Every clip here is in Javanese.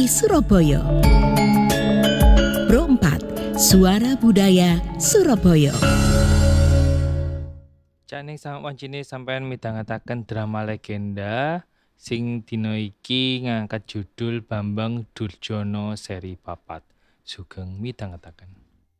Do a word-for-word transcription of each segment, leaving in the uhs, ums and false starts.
Surabaya. Pro empat, Suara Budaya Surabaya. Caning sang wancine sampean midhangetaken drama legenda sing dina iki ngangkat judul Bambang Durjono seri papat. Sugeng midhangetaken.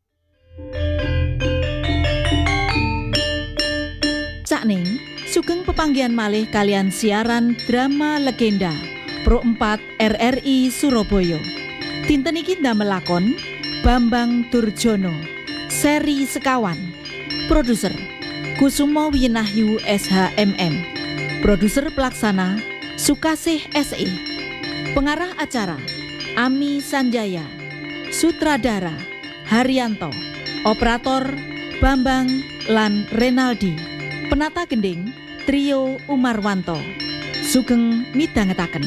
Sakning, sugeng pepanggihan malih kalian siaran drama legenda Pro empat R R I Surabaya. Dinten iki ndamel lakon Bambang Durjono seri sekawan. Produser Kusumo Winahyu S H M M. Produser pelaksana Sukasih S I. Pengarah acara Ami Sanjaya. Sutradara Haryanto. Operator Bambang lan Renaldi. Penata gending Trio Umarwanto. Sugeng midhangetaken.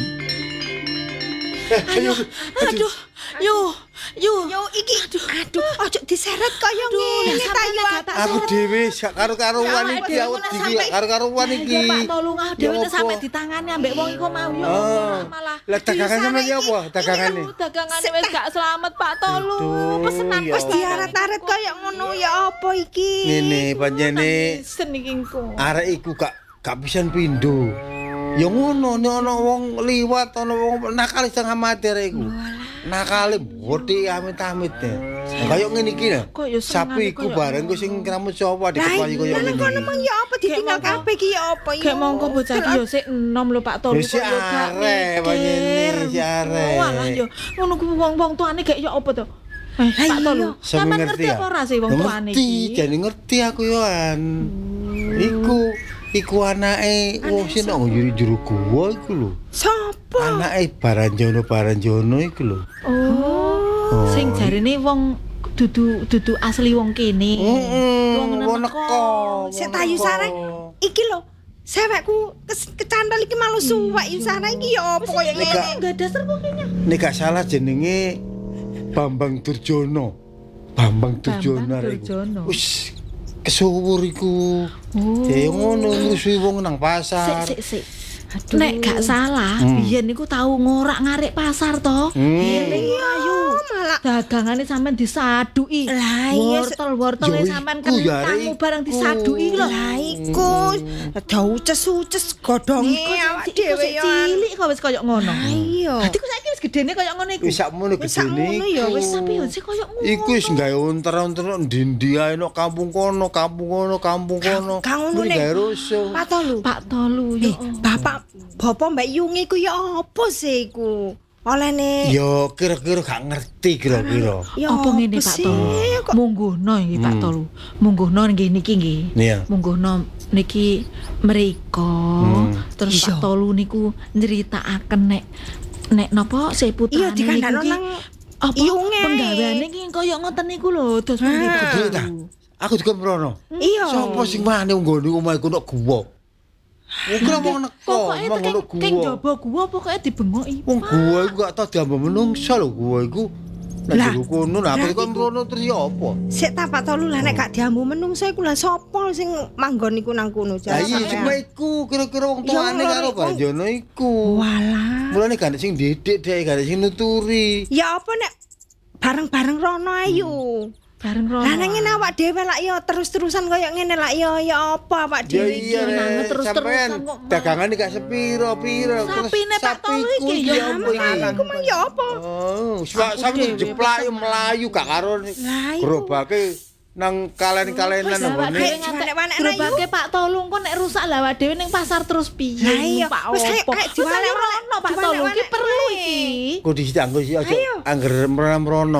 Ayo, aduh, yo, yo, Yo iki aduh, aduh, ojo diseret kaya ngene ta yo. aku dhewe sak karo-karuan iki aku iki karo-karuan iki. Pak tolong ah dhewe nek sampe ditangani ambek wong iku mau yo malah. Lah dagangan sampe iki apa? Dagangane. Dagangane wis gak selamat Pak tolong. Pesenan ya Wis diaret-aret kaya ngono ya apa iki? Ngene pancene Sen iki engko. arek iku gak gak pisan pindho. Ya ngono nek ana wong liwat ana wong nakal setengah mati arek iku. Nakale boti amit-amit e. Kaya ngene iki lho. Kok ya Sapi iku bareng ku sing kramut sapa dikepayi kaya Lah ngene. kono mang ya apa ditinggal kabeh iki ya apa iki? Kayak mongko bocah iki yo sik enom lho Pak tolong. Wis si arek pancene si arek. Walah yo ngono ku wong-wong tuane gek yo apa to? Eh, Pak tolong. Sampeyan ngerti apa ora sih wong tuane Ngerti, iki? jane ngerti aku yo an. Iku iku anake wong sing nang jero gua iku lho. Sopo? Anake Baranjono Baranjono iku lho. Oh, sing jarene wong dudu dudu asli wong kene. Heeh, Wong wong neko. neko. Sik tayu sareng. Iki lho, sewekku kes- kecantol iki malu suwek Yusana iki ya apa kaya Nek ngene? gak- Enggak dasar kok kene. Nek gak salah jenenge Bambang Durjono. Bambang Durjono Bambang arek iku. Durjono. Wis kesuwur iku. Oh. Ya ngono ngrusuhi wong nang Sik pasar. sik sik. Nek gak salah, Hmm. biyen niku tau ngorak ngarik pasar to. Hmm. Iya, ayo. malah Dagangane sampean disaduki. Lah iya Wortel-wortel Yo sampean iku ya, kentangmu iku. barang disaduki lho. lah iku dauces-uces godhonge Iku awak sik iku dhewe sik ya. cilik kok wis koyo ngono. Ayo. Dadi ku saiki wis gedene koyo ngono iku. Wis sakmono Wis gedene sakmono ya, iku. wis Tapi yo sik koyo ngono. Iku wis gawe unter-unter ndi-ndi ae nok kampung kono, kampung kono, kampung kono. Kang ngono, Kuwi Nek. gawe rusuh. Pak Tolu. Pak Tolu Eh, yo. bapak bapak Mbak Yungi ku ya apa sih iku? Olehne Yo kira-kira gak ngerti kira-kira. ya Apa ngene Pak sih? Tolu? Kok Mungguhno iki Pak Hmm. Tolu. Mungguhno nggih niki nggih. Iya. Mungguhno niki mriko. Hmm. Terus Iya. Pak Tolu niku nyeritakaken nek nek napa seputane iya dikandakno niku ki nang apa Iyunge. penggaweane ki koyo ngoten niku lho dos Ah. pundi Pak Gede ta? Tolu. Aku juga merono. iya. Sopo sing wani nggone omahku nok guwa? Wong kira wong neko, Pokoke wong keng nok keng guwa. jaba guwa pokoke dibengoki. Wong guwa iku gak tau diambil menungsa lho guwa iku. Nek Lah, jero kono lah lah aku kon iku. merono terus ya apa? Sik ta Pak Tolu lah nek gak diambu menungso iku lah sapa sing manggon iku nang kono Lah jare iya sampean? cuma iku kira-kira wong Ya, tuane wong karo loro iku. Baranjono iku. Walah. Mulane gak ada sing didik dek, gak ada sing nuturi. Ya apa nek bareng-bareng rono ayo. Bareng rono. Lah nang ngene awak dhewe lak ya terus-terusan koyo ngene lak ya ya apa awak Ya dhewe iya iki? nang Rek, terus-terusan sampean kok mau. dagangane gak sepiro-piro. Terus Sapine Pak Tolu sapiku iki ya ya apa Lah iki? iku mang ya apa? Oh, sebab Aku sampe dhewe jeplak pesen melayu gak karo Lah, iku. gerobake nang kalen-kalenan Wis awak nggone. dhewe Nek ngantek wanek-wanek gerobake Pak Tolu kok nek rusak lah awak dhewe ning pasar terus piye? Lah iya, Pak wis ayo, opo? ayo, Wis ayo diwalek-walek, rono Pak Tolu iki diwalek-walek perlu wae. iki. Kok disitu anggo sih aja Ayo. angger merono-merono.